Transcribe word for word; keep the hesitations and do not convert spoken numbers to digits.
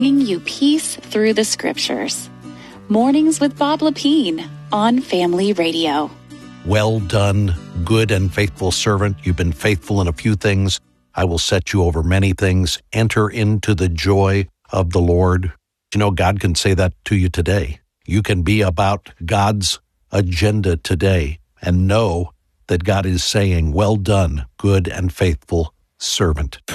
bringing you peace through the scriptures. Mornings with Bob Lepine on Family Radio. Well done, good and faithful servant. You've been faithful in a few things. I will set you over many things. Enter into the joy of the Lord. You know, God can say that to you today. You can be about God's agenda today and know that God is saying, well done, good and faithful servant.